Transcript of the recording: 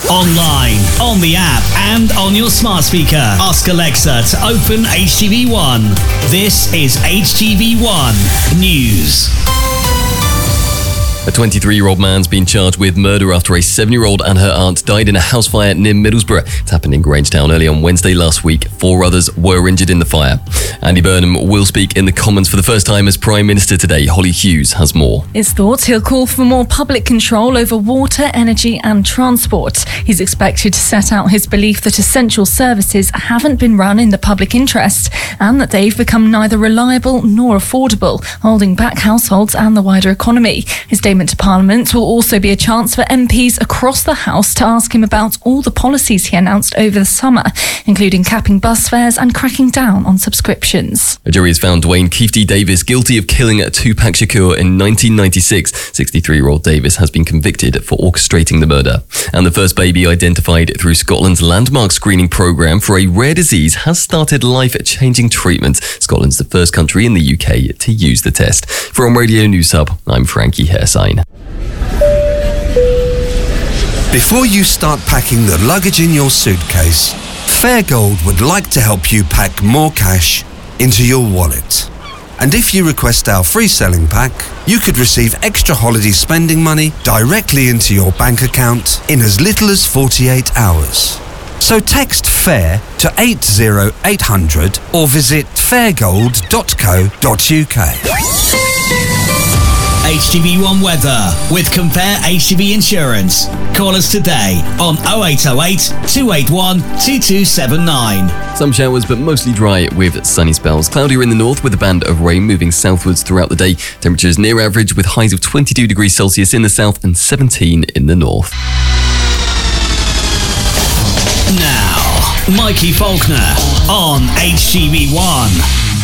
Online, on the app, and on your smart speaker. Ask Alexa to open HTV1. This is HTV1 News. A 23-year-old man's been charged with murder after a 7-year-old and her aunt died in a house fire near Middlesbrough. It happened in Grangetown early on Wednesday last week. 4 others were injured in the fire. Andy Burnham will speak in the Commons for the first time as Prime Minister today. Holly Hughes has more. It's thought he'll call for more public control over water, energy and transport. He's expected to set out his belief that essential services haven't been run in the public interest and that they've become neither reliable nor affordable, holding back households and the wider economy. His statement to Parliament will also be a chance for MPs across the House to ask him about all the policies he announced over the summer, including capping bus fares and cracking down on subscriptions. A jury has found Dwayne Keefty Davis guilty of killing Tupac Shakur in 1996. 63-year-old Davis has been convicted for orchestrating the murder. And the first baby identified through Scotland's landmark screening programme for a rare disease has started life-changing treatment. Scotland's the first country in the UK to use the test. From Radio News Hub, I'm Frankie Hairsign. Before you start packing the luggage in your suitcase, Fairgold would like to help you pack more cash into your wallet. And if you request our free selling pack, you could receive extra holiday spending money directly into your bank account in as little as 48 hours. So text FAIR to 80800 or visit fairgold.co.uk. HTV1 weather with Compare HTV Insurance. Call us today on 0808 281 2279. Some showers, but mostly dry with sunny spells. Cloudier in the north with a band of rain moving southwards throughout the day. Temperatures near average with highs of 22 degrees Celsius in the south and 17 in the north. Now, Mikey Faulkner on HTV1.